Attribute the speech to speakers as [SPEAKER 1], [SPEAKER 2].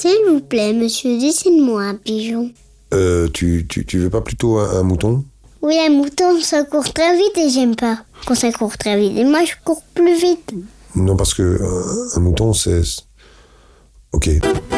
[SPEAKER 1] S'il vous plaît, monsieur, dessine-moi un pigeon.
[SPEAKER 2] Tu veux pas plutôt un mouton ?
[SPEAKER 1] Oui, un mouton, ça court très vite et j'aime pas quand ça court très vite. Et moi, je cours plus vite.
[SPEAKER 2] Non, parce que un mouton, c'est... Ok.